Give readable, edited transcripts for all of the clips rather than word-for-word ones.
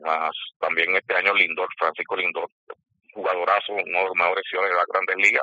más también este año Francisco Lindor, jugadorazo, uno de los mejores de las Grandes Ligas,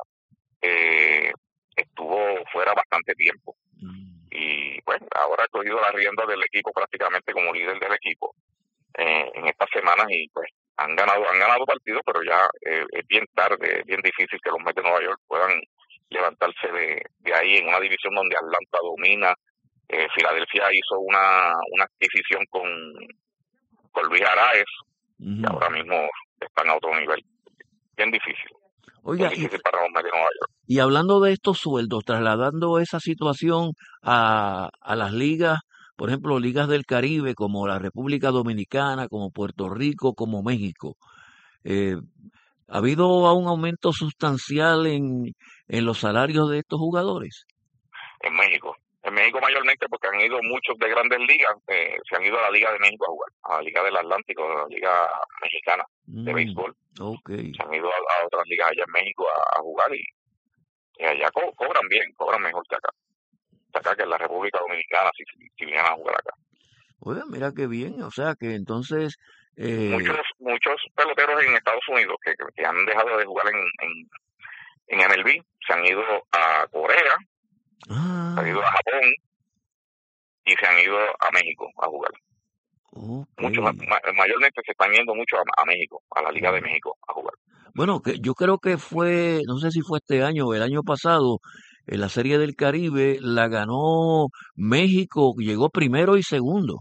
estuvo fuera bastante tiempo. Y bueno, ahora ha cogido la rienda del equipo prácticamente como líder del equipo en estas semanas, y pues han ganado partidos, pero ya es bien tarde, es bien difícil que los Mets de Nueva York puedan levantarse de ahí en una división donde Atlanta domina. Filadelfia hizo una adquisición con Luis Arraez, y ahora mismo están a otro nivel. Bien difícil. Oiga, Bien difícil para los Mets de Nueva York. y hablando de estos sueldos, trasladando esa situación a las ligas, por ejemplo, ligas del Caribe como la República Dominicana, como Puerto Rico, como México, eh, ¿ha habido un aumento sustancial en los salarios de estos jugadores? En México mayormente porque han ido muchos de Grandes Ligas, se han ido a la Liga de México a jugar, a la Liga del Atlántico, a la Liga Mexicana de béisbol. Okay. Se han ido a otras ligas allá en México a jugar, y allá cobran bien, cobran mejor que acá que en la República Dominicana, si vienen a jugar acá. Oye, mira qué bien, o sea que entonces... Muchos peloteros en Estados Unidos que han dejado de jugar en MLB, se han ido a Corea, se han ido a Japón y se han ido a México a jugar. Muchos, mayormente se están yendo mucho a México, a la Liga de México a jugar. Bueno, que yo creo que fue, no sé si fue este año o el año pasado, en la Serie del Caribe la ganó México, llegó primero y segundo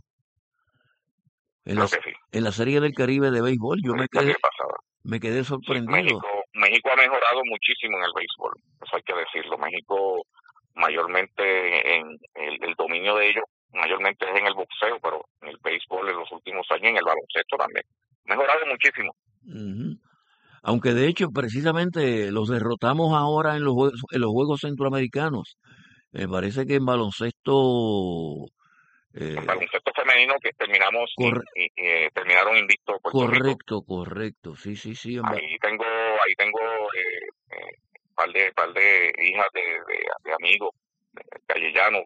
Creo que sí. en la Serie del Caribe de béisbol. Yo me quedé sorprendido. Sí, México ha mejorado muchísimo en el béisbol, eso hay que decirlo. México mayormente en el dominio de ellos, mayormente es en el boxeo, pero en el béisbol en los últimos años, en el baloncesto también. Ha mejorado muchísimo. Aunque de hecho precisamente los derrotamos ahora en los Juegos Centroamericanos. Me parece que en baloncesto... En baloncesto femenino que terminamos terminaron invictos Puerto Rico. Correcto, sí. Ahí tengo par de hijas de amigos callellanos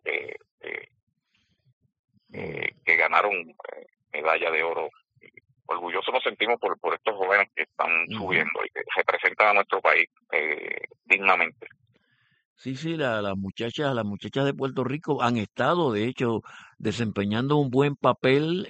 que ganaron medalla de oro. Orgullosos nos sentimos por estos jóvenes que están subiendo y que representan a nuestro país dignamente. Sí, las muchachas de Puerto Rico han estado, de hecho, desempeñando un buen papel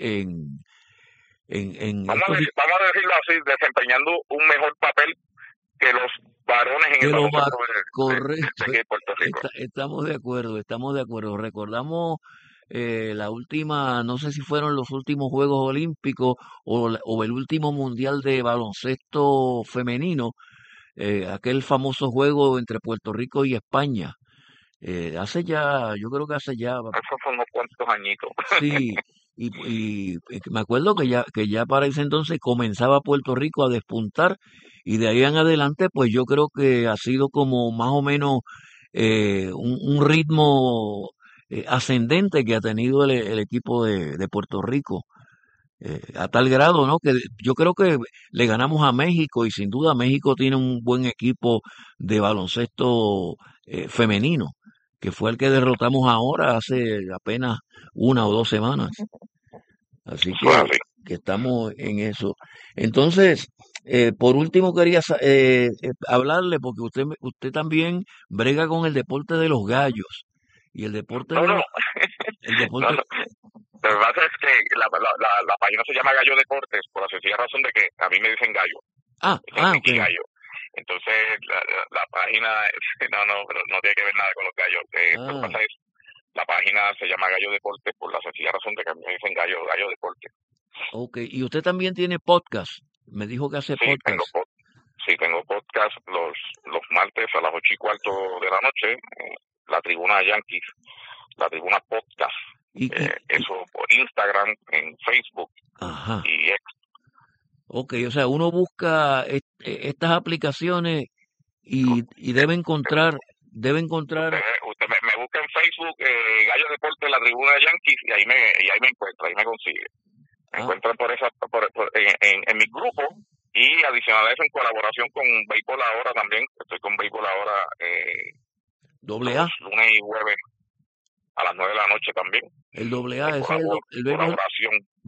vamos a decirlo así, desempeñando un mejor papel que los varones en el baloncesto de Puerto Rico. Estamos de acuerdo. Recordamos la última, no sé si fueron los últimos Juegos Olímpicos o el último Mundial de Baloncesto Femenino, aquel famoso juego entre Puerto Rico y España. Yo creo que hace ya... Eso son unos cuantos añitos. Sí, y me acuerdo que ya para ese entonces comenzaba Puerto Rico a despuntar, y de ahí en adelante pues yo creo que ha sido como más o menos un ritmo ascendente que ha tenido el equipo de Puerto Rico, a tal grado, ¿no? Que yo creo que le ganamos a México, y sin duda México tiene un buen equipo de baloncesto femenino, que fue el que derrotamos ahora hace apenas 1 o 2 semanas. Así que estamos en eso. Entonces, por último quería hablarle, porque usted también brega con el deporte de los gallos. Y el deporte el deporte... Lo que pasa es que la página se llama Gallo Deportes por la sencilla razón de que a mí me dicen gallo. Okay. Gallo. Entonces, la página no tiene que ver nada con los gallos. Lo que pasa es la página se llama Gallo Deportes por la sencilla razón de que a mí me dicen Gallo Deportes. Ok, y usted también tiene podcast. Me dijo que hace podcast. Tengo podcast los martes a las 8:15 de la noche, la Tribuna Yankees, la Tribuna Podcast. Eso por Instagram, en Facebook y X. Ok, o sea, uno busca estas aplicaciones y debe encontrar... Usted me busca en Facebook, Gallo Deportes, la Tribuna de Yankees, y ahí me encuentra, ahí me consigue. Me encuentran en mi grupo, y adicional a eso en colaboración con Béisbol Ahora también. Estoy con Béisbol Ahora AA. Lunes y jueves a las 9 de la noche también. El AA es colaboración